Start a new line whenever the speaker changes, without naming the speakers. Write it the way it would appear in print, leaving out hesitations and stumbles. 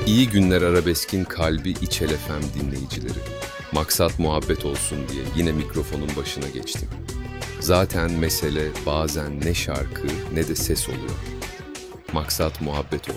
İyi günler arabeskin kalbi İçel FM dinleyicileri. Maksat muhabbet olsun diye yine mikrofonun başına geçtim. Zaten mesele bazen ne şarkı ne de ses oluyor. Maksat muhabbet olsun.